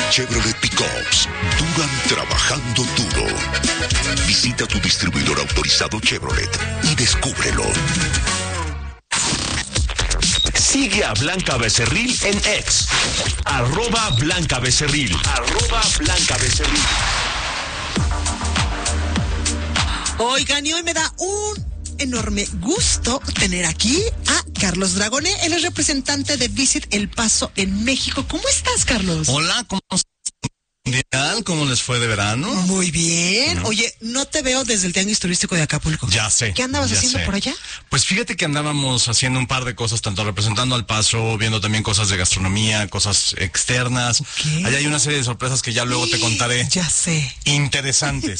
Chevrolet Pickups duran trabajando duro. Visita tu distribuidor autorizado Chevrolet y descúbrelo. Sigue a Blanca Becerril en X. @Blanca Becerril. @Blanca Becerril. Oigan, y hoy me da un enorme gusto tener aquí a Carlos Dragoné. Él es representante de Visit El Paso en México. ¿Cómo estás, Carlos? Hola, ¿cómo estás? ¿Cómo les fue de verano? Muy bien. Oye, no te veo desde el Tianguis Turístico de Acapulco. Ya sé. ¿Qué andabas haciendo por allá? Pues fíjate que andábamos haciendo un par de cosas, tanto representando al Paso, viendo también cosas de gastronomía, cosas externas. Okay. Allá hay una serie de sorpresas que ya luego te contaré. Ya sé. Interesantes.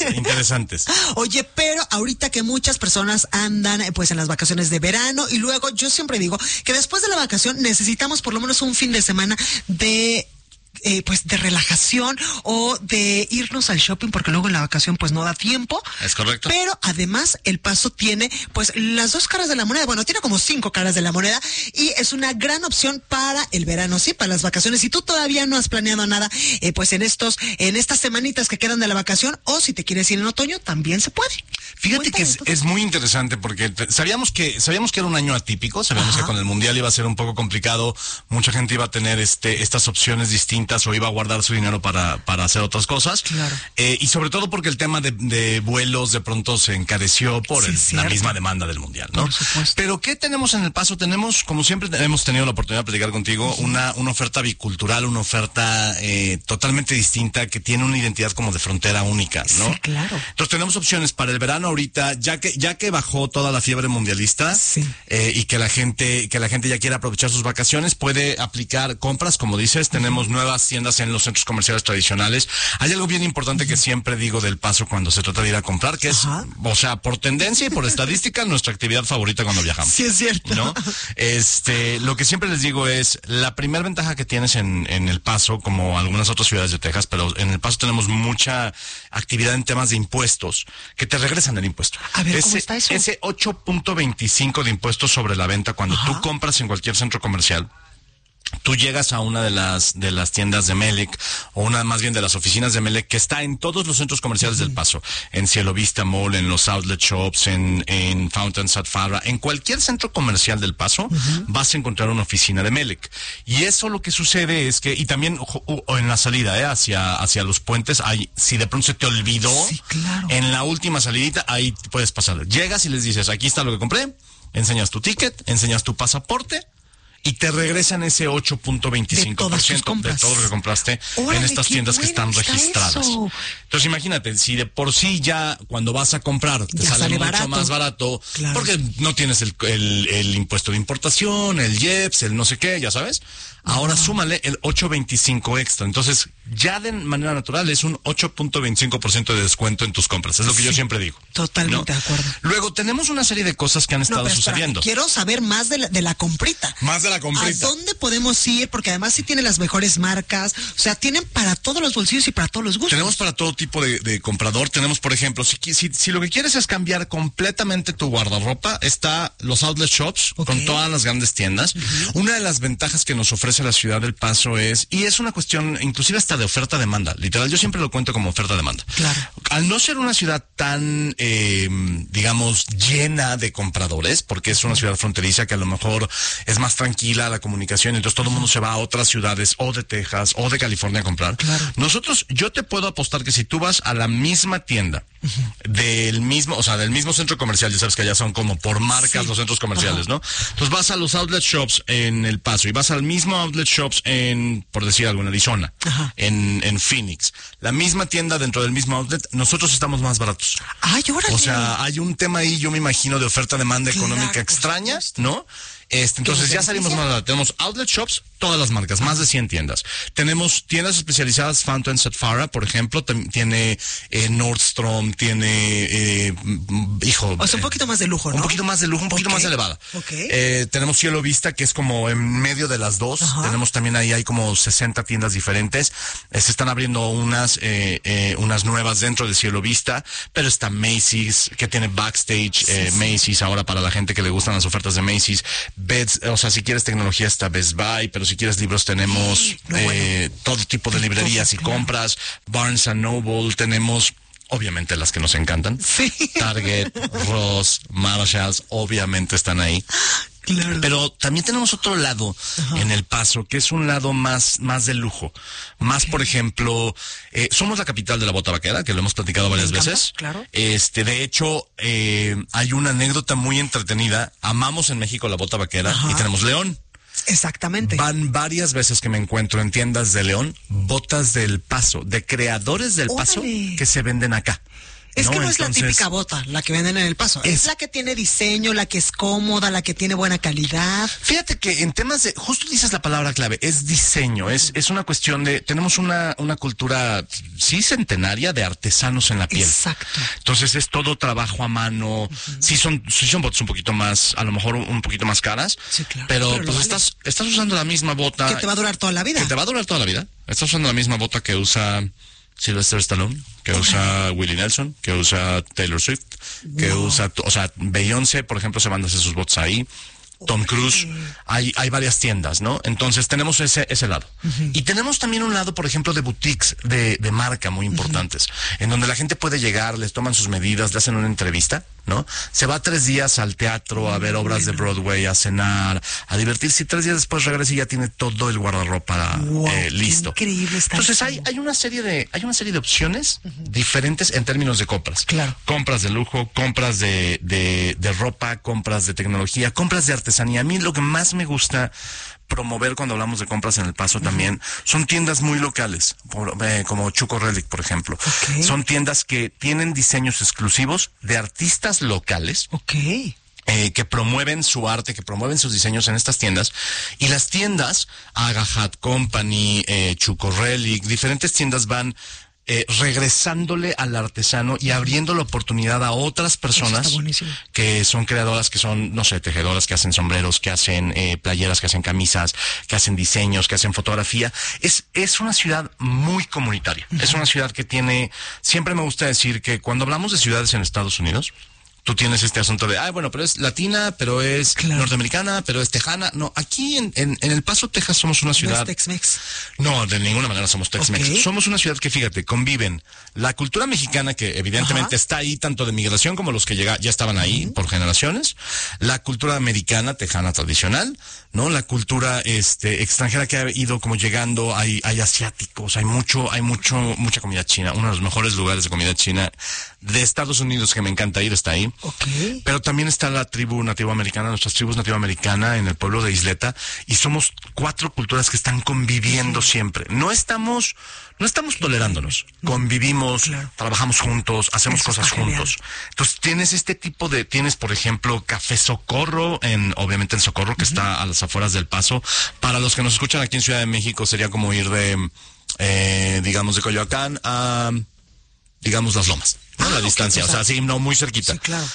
Oye, pero ahorita que muchas personas andan pues en las vacaciones de verano, y luego yo siempre digo que después de la vacación necesitamos por lo menos un fin de semana de pues de relajación o de irnos al shopping, porque luego en la vacación pues no da tiempo. Es correcto. Pero además El Paso tiene pues las dos caras de la moneda. Bueno, tiene como 5 caras de la moneda y es una gran opción para el verano, sí, para las vacaciones. Si tú todavía no has planeado nada, pues en estas semanitas que quedan de la vacación, o si te quieres ir en otoño, también se puede. Fíjate que es muy interesante porque sabíamos que era un año atípico, sabíamos que con el Mundial iba a ser un poco complicado, mucha gente iba a tener estas opciones distintas o iba a guardar su dinero para hacer otras cosas. Claro. Y sobre todo porque el tema de vuelos de pronto se encareció por la misma demanda del Mundial, ¿no? Por supuesto. Pero ¿qué tenemos en El Paso? Tenemos, como siempre hemos tenido la oportunidad de platicar contigo, una oferta bicultural, una oferta totalmente distinta que tiene una identidad como de frontera única, ¿no? Sí, claro. Entonces tenemos opciones para el verano ahorita, ya que bajó toda la fiebre mundialista, sí. Y que la gente ya quiere aprovechar sus vacaciones, puede aplicar compras, como dices. Tenemos nuevas tiendas en los centros comerciales tradicionales. Hay algo bien importante que siempre digo del Paso cuando se trata de ir a comprar, que es, o sea, por tendencia y por estadística, nuestra actividad favorita cuando viajamos. Sí, es cierto. ¿No? Lo que siempre les digo es, la primera ventaja que tienes en El Paso, como algunas otras ciudades de Texas, pero en El Paso tenemos mucha actividad en temas de impuestos, que te regresan el impuesto. A ver, ¿cómo está eso? Ese 8.25 de impuestos sobre la venta cuando tú compras en cualquier centro comercial. Tú llegas a una de las tiendas de Melec, o más bien de las oficinas de Melec, que está en todos los centros comerciales del Paso, en Cielo Vista Mall, en los outlet shops, en Fountains at Farra, en cualquier centro comercial del Paso, vas a encontrar una oficina de Melec. Y eso lo que sucede es que, y también en la salida, hacia los puentes, si de pronto se te olvidó, sí, claro, en la última salidita, ahí puedes pasar. Llegas y les dices, aquí está lo que compré, enseñas tu ticket, enseñas tu pasaporte, y te regresan ese 8.25% de todo lo que compraste. Órale, en estas tiendas que están registradas. Eso. Entonces imagínate, si de por sí ya cuando vas a comprar te sale mucho más barato, claro, porque no tienes el impuesto de importación, el IEPS, el no sé qué, ya sabes. Ahora súmale el 8.25 extra. Entonces, ya de manera natural es un 8.25% de descuento en tus compras. Es lo que yo siempre digo. Totalmente de acuerdo. Luego, tenemos una serie de cosas que han estado sucediendo. Quiero saber más de la comprita. Más de la comprita. ¿A dónde podemos ir? Porque además sí tiene las mejores marcas. O sea, tienen para todos los bolsillos y para todos los gustos. Tenemos para todo tipo de comprador. Tenemos, por ejemplo, si lo que quieres es cambiar completamente tu guardarropa, está los outlet shops con todas las grandes tiendas. Una de las ventajas que nos ofrece la ciudad del Paso y es una cuestión inclusive hasta de oferta-demanda, literal, yo siempre lo cuento como oferta-demanda. Claro. Al no ser una ciudad tan, digamos, llena de compradores, porque es una ciudad fronteriza que a lo mejor es más tranquila la comunicación, entonces todo el mundo se va a otras ciudades, o de Texas, o de California a comprar. Claro. Yo te puedo apostar que si tú vas a la misma tienda, del mismo centro comercial, ya sabes que allá son como por marcas los centros comerciales, ¿no? Entonces vas a los outlet shops en El Paso y vas al mismo outlet shops por decir algo, en Arizona, en Phoenix, la misma tienda dentro del mismo outlet, nosotros estamos más baratos. Ay, órale. O sea, hay un tema ahí, yo me imagino, de oferta-demanda económica extraña, ¿no? Entonces ya salimos más barato. Tenemos outlet shops, todas las marcas, más de 100 tiendas. Tenemos tiendas especializadas, Fountains at Farra, por ejemplo, tiene Nordstrom, tiene, o sea, un poquito más de lujo, ¿no? Un poquito más de lujo, un poquito más elevada. Tenemos Cielo Vista, que es como en medio de las dos. Tenemos también ahí, hay como 60 tiendas diferentes. Se están abriendo unas nuevas dentro de Cielo Vista, pero está Macy's, que tiene Backstage, Macy's ahora para la gente que le gustan las ofertas de Macy's. o sea, si quieres tecnología está Best Buy, pero si quieres libros tenemos todo tipo de librerías y compras, Barnes & Noble, tenemos obviamente las que nos encantan, Target, Ross, Marshalls, obviamente están ahí. Claro. Pero también tenemos otro lado en El Paso, que es un lado más de lujo. Más, por ejemplo, somos la capital de la bota vaquera, que lo hemos platicado varias veces. Claro. De hecho, hay una anécdota muy entretenida. Amamos en México la bota vaquera y tenemos León. Exactamente. Van varias veces que me encuentro en tiendas de León, botas del Paso, de creadores del Paso, que se venden acá. Es que no es la típica bota, la que venden en El Paso. Es la que tiene diseño, la que es cómoda, la que tiene buena calidad. Fíjate que en temas de, justo dices la palabra clave, es diseño, es una cuestión de, tenemos una cultura, sí, centenaria de artesanos en la piel. Exacto. Entonces es todo trabajo a mano. Sí son botas un poquito más, a lo mejor un poquito más caras. Sí, claro. Pero pues vale. estás usando la misma bota. Que te va a durar toda la vida. Que te va a durar toda la vida. Estás usando la misma bota que usa Sylvester Stallone, que usa Willie Nelson, que usa Taylor Swift, que usa, o sea, Beyoncé, por ejemplo, se van a hacer sus botas ahí. Tom Cruise, hay varias tiendas, ¿no? Entonces tenemos ese lado. Y tenemos también un lado, por ejemplo, de boutiques de marca muy importantes, en donde la gente puede llegar, les toman sus medidas, le hacen una entrevista, ¿no? Se va 3 días al teatro a ver obras de Broadway, a cenar, a divertirse, y 3 días después regresa y ya tiene todo el guardarropa listo. Increíble está. Entonces hay una serie de opciones diferentes en términos de compras. Claro. Compras de lujo, compras de ropa, compras de tecnología, compras de artesanía. A mí lo que más me gusta promover cuando hablamos de compras en El Paso también son tiendas muy locales, como Chuco Relic, por ejemplo. Son tiendas que tienen diseños exclusivos de artistas locales. Que promueven su arte, que promueven sus diseños en estas tiendas, y las tiendas, Aga Hat Company, Chuco Relic, diferentes tiendas van regresándole al artesano y abriendo la oportunidad a otras personas que son creadoras, que son, no sé, tejedoras, que hacen sombreros, que hacen playeras, que hacen camisas, que hacen diseños, que hacen fotografía. Es una ciudad muy comunitaria. Es una ciudad que tiene, siempre me gusta decir que cuando hablamos de ciudades en Estados Unidos, tú tienes este asunto de, bueno, pero es latina, pero es norteamericana, pero es tejana. No, aquí en El Paso, Texas, somos una ciudad... ¿No es Tex-Mex? No, de ninguna manera somos Tex-Mex. Somos una ciudad que, fíjate, conviven la cultura mexicana, que evidentemente está ahí, tanto de migración como los que ya estaban ahí por generaciones, la cultura americana, tejana tradicional, ¿no? La cultura extranjera que ha ido como llegando, hay asiáticos, hay mucha comida china. Uno de los mejores lugares de comida china de Estados Unidos que me encanta ir está ahí. Pero también está la tribu nativoamericana, nuestras tribus nativoamericana en el pueblo de Isleta, y somos 4 culturas que están conviviendo siempre. No estamos tolerándonos, convivimos, trabajamos juntos, hacemos cosas juntos. Entonces tienes por ejemplo Café Socorro, obviamente en Socorro, que está a las afueras del Paso. Para los que nos escuchan aquí en Ciudad de México sería como ir digamos de Coyoacán a, digamos, Las Lomas, ¿no? La distancia, o sea, sí, no, muy cerquita. Sí, claro.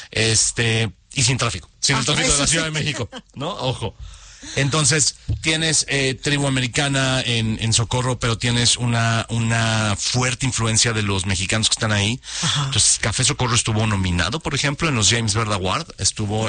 Y sin tráfico de la Ciudad de México, ¿no? Ojo. Entonces, tienes tribu americana en Socorro, pero tienes una fuerte influencia de los mexicanos que están ahí. Entonces, Café Socorro estuvo nominado, por ejemplo, en los James Beard Award. Estuvo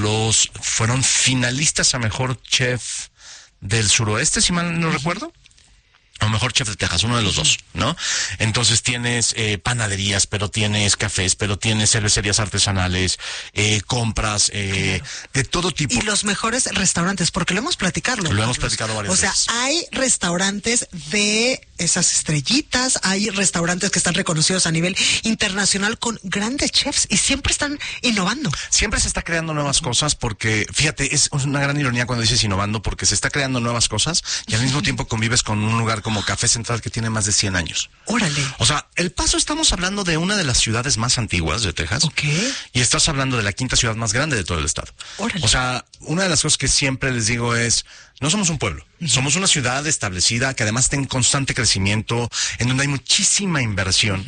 fueron finalistas a Mejor Chef del Suroeste, si mal no recuerdo. O Mejor Chef de Texas, uno de los dos, ¿no? Entonces tienes panaderías, pero tienes cafés, pero tienes cervecerías artesanales, compras de todo tipo. Y los mejores restaurantes, porque lo hemos platicado. Lo hemos platicado varias veces. O sea, hay restaurantes de esas estrellitas, hay restaurantes que están reconocidos a nivel internacional con grandes chefs y siempre están innovando. Siempre se está creando nuevas cosas porque, fíjate, es una gran ironía cuando dices innovando, porque se está creando nuevas cosas y al mismo tiempo convives con un lugar como Café Central que tiene más de 100 años. Órale. O sea, El Paso, estamos hablando de una de las ciudades más antiguas de Texas. Y estás hablando de la 5ª ciudad más grande de todo el estado. Órale. O sea, una de las cosas que siempre les digo es, no somos un pueblo, somos una ciudad establecida que además está en constante crecimiento, en donde hay muchísima inversión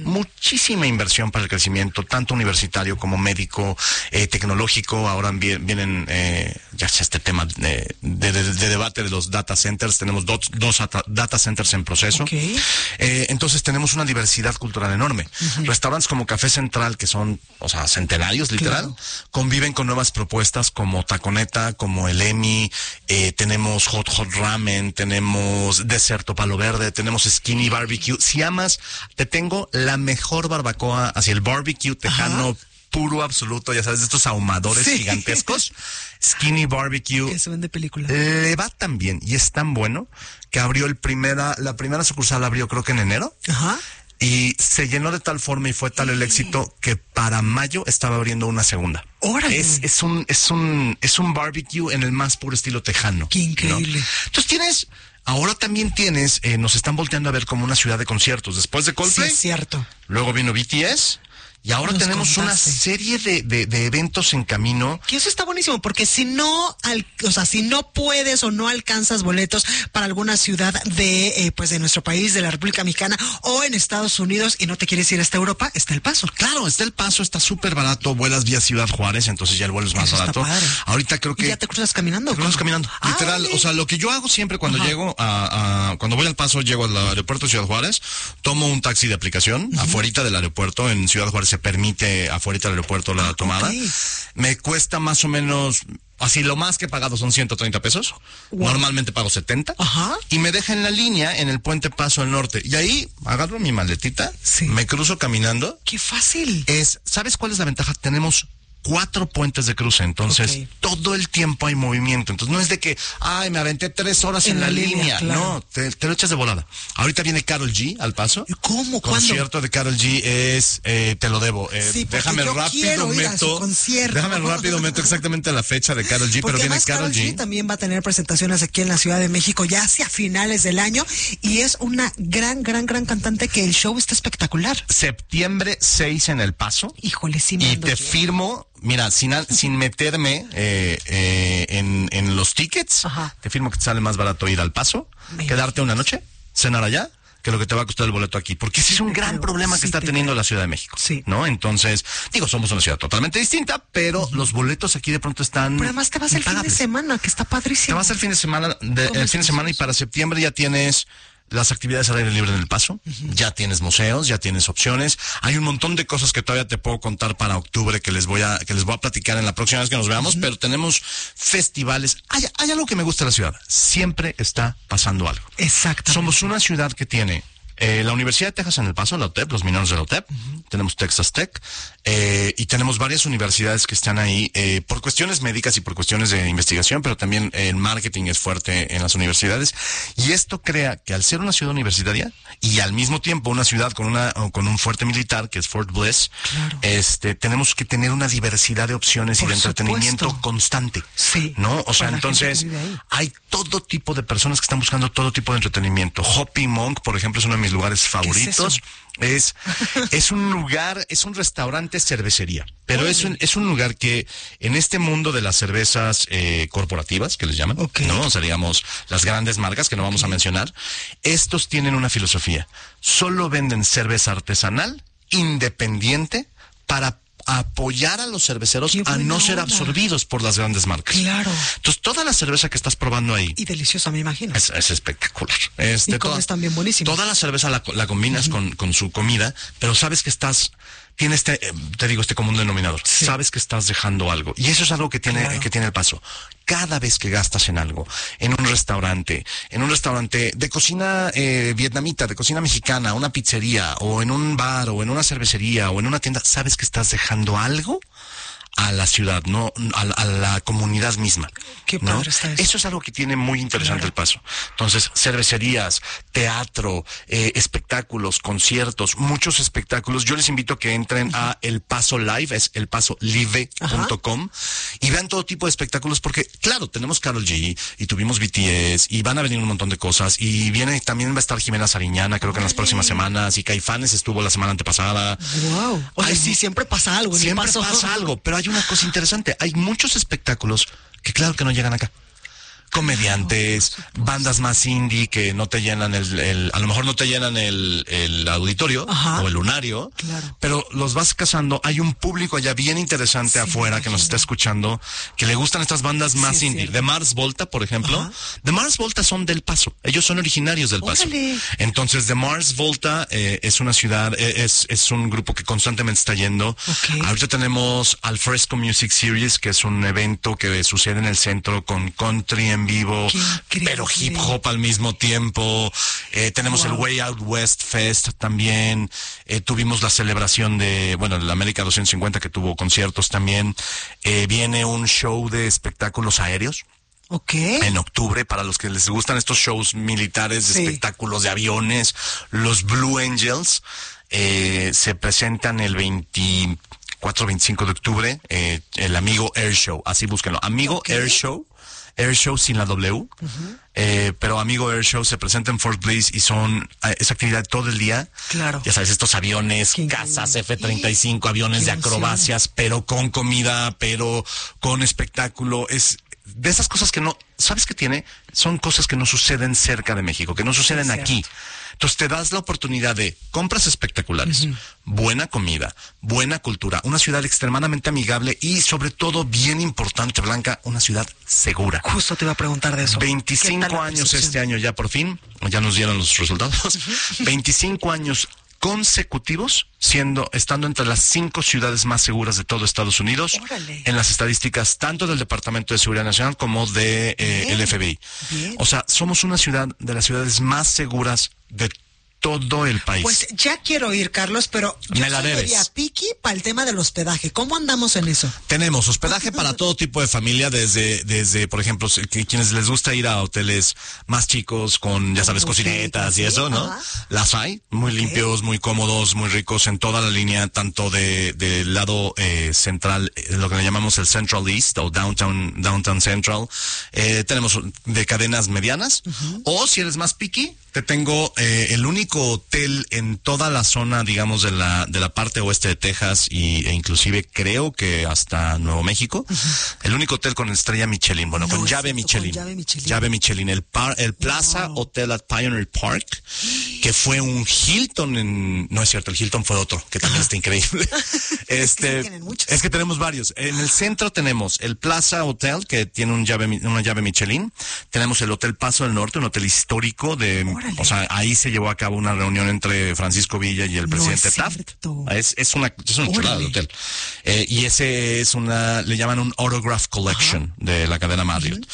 para el crecimiento, tanto universitario como médico, tecnológico. Ahora vienen ya este tema de debate de los data centers. Tenemos dos data centers en proceso. Okay. Entonces tenemos una diversidad cultural enorme. Restaurantes como Café Central, que son, o sea, centenarios, literal, conviven con nuevas propuestas como Taconeta, como el Emi, tenemos Hot Ramen, tenemos Deserto Palo Verde, tenemos Skinny Barbecue. Si amas, te tengo la mejor barbacoa, así el barbecue tejano puro, absoluto, ya sabes, de estos ahumadores gigantescos. Skinny Barbecue. Que se ven de película. Le va tan bien y es tan bueno que abrió la primera sucursal abrió creo que en enero. Ajá. Y se llenó de tal forma y fue tal el éxito que para mayo estaba abriendo una segunda. ¡Órale! Es un barbecue en el más puro estilo tejano. ¡Qué increíble! ¿No? Entonces ahora también nos están volteando a ver como una ciudad de conciertos. Después de Coldplay. Sí, es cierto. Luego vino BTS. Y ahora tenemos una serie de eventos en camino. Que eso está buenísimo, porque si no puedes o no alcanzas boletos para alguna ciudad de nuestro país, de la República Mexicana o en Estados Unidos y no te quieres ir hasta Europa, está El Paso. Claro, está El Paso, está súper barato, vuelas vía Ciudad Juárez, entonces ya el vuelo es más barato. Está padre. Ahorita creo que... ¿Y ya te cruzas caminando? Te cruzas caminando, literal. O sea, lo que yo hago siempre cuando llego cuando voy al Paso, llego al aeropuerto de Ciudad Juárez, tomo un taxi de aplicación, afuerita del aeropuerto, en Ciudad Juárez se permite afuera del aeropuerto la tomada. Okay. Me cuesta más o menos, así lo más que he pagado son 130 pesos. Wow. Normalmente pago 70. Ajá. Y me deja en la línea en el puente Paso del Norte. Y ahí agarro mi maletita, me cruzo caminando. ¡Qué fácil! ¿Sabes cuál es la ventaja? Tenemos 4 puentes de cruce, entonces todo el tiempo hay movimiento. Entonces no es de que, me aventé 3 horas en la línea. Claro. No, te lo echas de volada. Ahorita viene Karol G al Paso. ¿Cómo? ¿Cuándo? Concierto de Karol G es, te lo debo. Déjame rápido meto exactamente la fecha de Karol G, pero viene Karol G. También va a tener presentaciones aquí en la Ciudad de México ya hacia finales del año y es una gran cantante que el show está espectacular. Septiembre 6 en El Paso. Híjole, sí. Y te firmo. Mira, sin meterme en los tickets, te firmo que te sale más barato ir al Paso, quedarte una noche, cenar allá, que lo que te va a costar el boleto aquí. Porque ese es un gran problema que está teniendo la Ciudad de México. Sí. ¿No? Entonces, somos una ciudad totalmente distinta, pero los boletos aquí de pronto están... Pero además te vas el fin de semana, que está padrísimo. Te vas el fin de semana, y para septiembre ya tienes... las actividades al aire libre en El Paso, ya tienes museos, ya tienes opciones, hay un montón de cosas que todavía te puedo contar para octubre que les voy a platicar en la próxima vez que nos veamos, pero tenemos festivales, hay algo que me gusta de la ciudad, siempre está pasando algo. Exacto. Somos una ciudad que tiene la Universidad de Texas en El Paso, la UTEP, los mineros de la UTEP, tenemos Texas Tech, y tenemos varias universidades que están ahí por cuestiones médicas y por cuestiones de investigación, pero también el marketing es fuerte en las universidades, y esto crea que al ser una ciudad universitaria y al mismo tiempo una ciudad con un fuerte militar que es Fort Bliss, tenemos que tener una diversidad de opciones y de entretenimiento constante, ¿no? O sea, entonces hay todo tipo de personas que están buscando todo tipo de entretenimiento. Hoppy Monk, por ejemplo, es uno de mis lugares favoritos. Es un lugar, es un restaurante cervecería, pero es un lugar que en este mundo de las cervezas corporativas, que les llaman, ¿no? O sea, digamos, las grandes marcas que no vamos a mencionar, estos tienen una filosofía. Solo venden cerveza artesanal, independiente, para apoyar a los cerveceros a no ser absorbidos por las grandes marcas. Claro. Entonces, toda la cerveza que estás probando ahí... Y deliciosa, me imagino. Es espectacular. Y comes también buenísimo. Toda la cerveza la combinas con su comida, pero sabes que tiene este común denominador. Sabes que estás dejando algo. Y eso es algo que tiene El Paso. Cada vez que gastas en algo, en un restaurante de cocina vietnamita, de cocina mexicana, una pizzería, o en un bar, o en una cervecería, o en una tienda, sabes que estás dejando algo a la ciudad, no a la comunidad misma. Qué padre está eso. Eso es algo que tiene muy interesante El Paso. Entonces, cervecerías, teatro, espectáculos, conciertos, muchos espectáculos. Yo les invito a que entren a El Paso Live, es elpasolive.com, y vean todo tipo de espectáculos, porque claro, tenemos Karol G y tuvimos BTS y van a venir un montón de cosas, y también va a estar Jimena Sariñana, creo que en las próximas semanas, y Caifanes estuvo la semana antepasada. Wow. Oye, siempre pasa algo en El Paso. Siempre pasa algo, pero hay una cosa interesante, hay muchos espectáculos que claro que no llegan acá. comediantes, bandas más indie que no te llenan a lo mejor no te llenan el auditorio o el lunario, pero los vas cazando. Hay un público allá bien interesante afuera que nos está escuchando, que le gustan estas bandas más indie. The Mars Volta, por ejemplo. The Mars Volta son del Paso. Ellos son originarios del Paso. Entonces, The Mars Volta es una ciudad, es un grupo que constantemente está yendo. Ahorita tenemos Al Fresco Music Series, que es un evento que sucede en el centro con country en vivo, pero hip hop al mismo tiempo. Tenemos el Way Out West Fest también. Tuvimos la celebración de, la América 250, que tuvo conciertos también. Viene un show de espectáculos aéreos. En octubre, para los que les gustan estos shows militares, de espectáculos de aviones, los Blue Angels se presentan el 24-25 de octubre, el Amigo Air Show, así búsquenlo, Amigo Air Show sin la W, pero Amigo Air Show se presenta en Fort Bliss y es actividad todo el día. Ya sabes, estos aviones, casas F-35, aviones de acrobacias, pero con comida, pero con espectáculo. Es de esas cosas que no, ¿sabes qué tiene? Son cosas que no suceden cerca de México, que no suceden aquí. Entonces te das la oportunidad de compras espectaculares, buena comida, buena cultura, una ciudad extremadamente amigable y sobre todo, bien importante, Blanca, una ciudad segura. Justo te iba a preguntar de eso. 25 años este año ya por fin, ya nos dieron los resultados, 25 años consecutivos estando entre las 5 ciudades más seguras de todo Estados Unidos. En las estadísticas tanto del Departamento de Seguridad Nacional como de el FBI. O sea, somos una ciudad de las ciudades más seguras de todo el país. Pues ya quiero ir, Carlos, pero yo sería piqui para el tema del hospedaje. ¿Cómo andamos en eso? Tenemos hospedaje para todo tipo de familia, desde por ejemplo, quienes les gusta ir a hoteles más chicos con, ya sabes, cocinetas y eso, ¿no? Las hay, muy limpios, muy cómodos, muy ricos en toda la línea, tanto del lado central, lo que le llamamos el Central East o Downtown Central. Tenemos de cadenas medianas, o si eres más piqui, te tengo el único hotel en toda la zona, digamos, de la parte oeste de Texas e inclusive creo que hasta Nuevo México. El único hotel con estrella Michelin, con llave Michelin. Llave Michelin, el Plaza Hotel at Pioneer Park, que fue un Hilton no es cierto, el Hilton fue otro, que también está increíble. Es que tenemos varios. En el centro tenemos el Plaza Hotel, que tiene una llave Michelin. Tenemos el Hotel Paso del Norte, un hotel histórico o sea, ahí se llevó a cabo una reunión entre Francisco Villa y el presidente Taft. Es una chulada de hotel. Y ese le llaman un Autograph Collection de la cadena Marriott.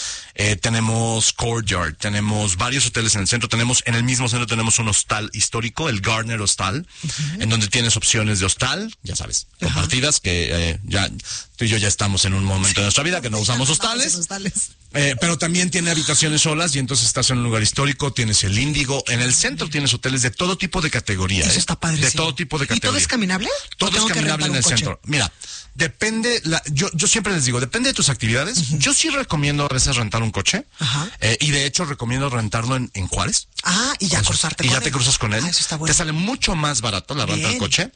Tenemos Courtyard, tenemos varios hoteles en el centro, en el mismo centro tenemos un hostal histórico, el Gardner Hostal, en donde tienes opciones de hostal, ya sabes, compartidas, que ya tú y yo ya estamos en un momento de nuestra vida que no usamos hostales. Pero también tiene habitaciones solas y entonces estás en un lugar histórico, tienes el Índigo, en el centro tienes hoteles de todo tipo de categoría. Eso está padre. De todo tipo de categoría. ¿Y todo es caminable? Todo es caminable en el centro. Mira, depende, yo siempre les digo, depende de tus actividades. Yo sí recomiendo a veces rentar un coche. Y de hecho recomiendo rentarlo en Juárez. Y ya cruzarte con él. Y ya te cruzas con él. Eso está bueno. Te sale mucho más barato la renta del coche.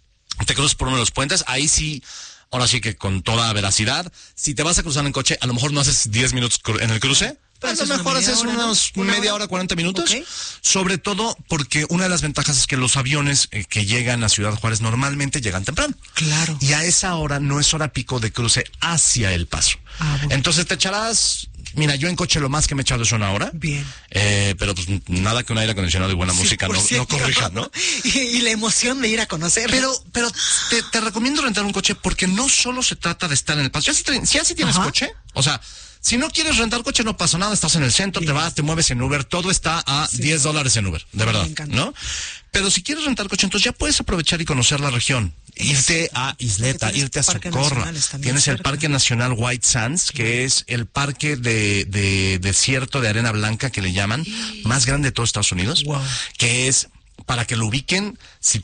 Te cruzas por uno de los puentes, ahí sí. Ahora sí que con toda veracidad, si te vas a cruzar en coche, a lo mejor no haces 10 minutos en el cruce, a lo mejor haces unos media hora, 40 minutos. Sobre todo porque una de las ventajas es que los aviones que llegan a Ciudad Juárez normalmente llegan temprano. Claro. Y a esa hora no es hora pico de cruce hacia El Paso. Entonces te echarás... Mira, yo en coche lo más que me he echado es una hora. Bien. Pero pues nada que un aire acondicionado y buena música no corrija, ¿no? Y la emoción de ir a conocer. Pero te recomiendo rentar un coche porque no solo se trata de estar en El Paso. Si así tienes coche, o sea, si no quieres rentar coche no pasa nada, estás en el centro, te mueves en Uber, todo está a $10 en Uber, de verdad, ¿no? Pero si quieres rentar coche, entonces ya puedes aprovechar y conocer la región. Irte a Isleta, irte a Socorro. Tienes el Parque Nacional White Sands, que es el parque de desierto de arena blanca que le llaman, más grande de todos Estados Unidos, que es, para que lo ubiquen, si